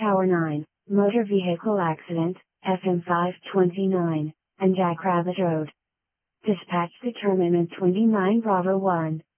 Tower 9, Motor Vehicle Accident, FM 529, and Jackrabbit Road. Dispatch Determinant 29 Bravo 1.